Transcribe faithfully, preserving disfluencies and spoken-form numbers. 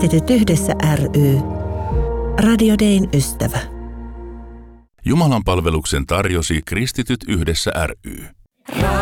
Kristityt yhdessä ry. Radio Dayn ystävä. Jumalanpalveluksen tarjosi Kristityt yhdessä ry.